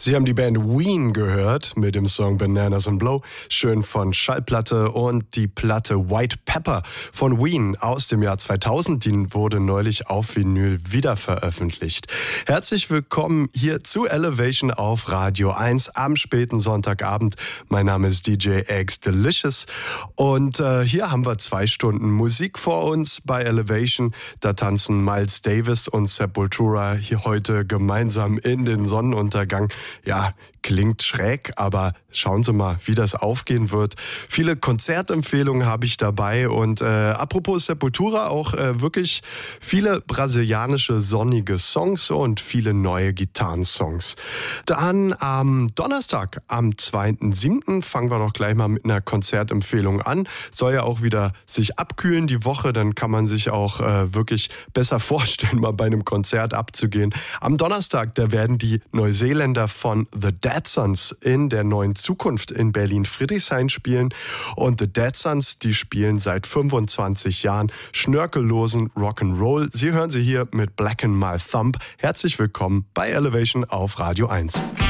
Sie haben die Band Ween gehört mit dem Song Bananas and Blow, schön von Schallplatte, und die Platte White Pepper von Ween aus dem Jahr 2000, die wurde neulich auf Vinyl wiederveröffentlicht. Herzlich willkommen hier zu Elevation auf Radio 1 am späten Sonntagabend. Mein Name ist DJ Eggs Delicious und hier haben wir 2 Stunden Musik vor uns bei Elevation. Da tanzen Miles Davis und Sepultura hier heute gemeinsam in den Sonnenuntergang. Ja, klingt schräg, aber schauen Sie mal, wie das aufgehen wird. Viele Konzertempfehlungen habe ich dabei und apropos Sepultura, auch wirklich viele brasilianische sonnige Songs und viele neue Gitarrensongs. Dann am Donnerstag, am 2.7. fangen wir doch gleich mal mit einer Konzertempfehlung an. Soll ja auch wieder sich abkühlen die Woche, dann kann man sich auch wirklich besser vorstellen, mal bei einem Konzert abzugehen. Am Donnerstag, da werden die Neuseeländer von The Dead Sons in der Neuen Zukunft in Berlin-Friedrichshain spielen. Und The Dead Sons, die spielen seit 25 Jahren schnörkellosen Rock'n'Roll. Sie hören sie hier mit Blacken My Thumb. Herzlich willkommen bei Elevation auf Radio 1.